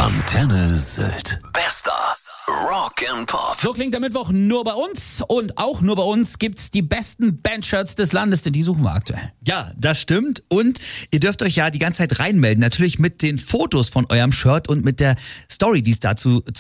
Antenne Sylt. Bester Rock and Pop. So klingt der Mittwoch nur bei uns. Und auch nur bei uns gibt's die besten Bandshirts des Landes, denn die suchen wir aktuell. Ja, das stimmt. Und ihr dürft euch ja die ganze Zeit reinmelden. Natürlich mit den Fotos von eurem Shirt und mit der Story, die es dazu zu